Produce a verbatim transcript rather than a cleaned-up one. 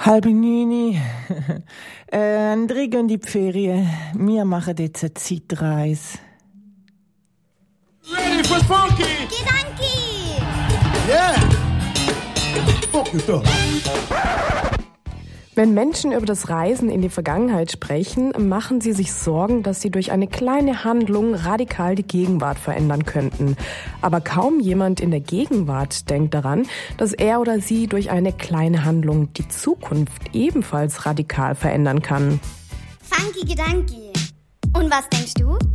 Halbe Nüni. äh, André gehen die Ferien. Wir machen jetzt eine Zeitreise. Ready for funky? Gedanki! Yeah! Fuck yourself. Wenn Menschen über das Reisen in die Vergangenheit sprechen, machen sie sich Sorgen, dass sie durch eine kleine Handlung radikal die Gegenwart verändern könnten. Aber kaum jemand in der Gegenwart denkt daran, dass er oder sie durch eine kleine Handlung die Zukunft ebenfalls radikal verändern kann. Funky Gedanki. Und was denkst du?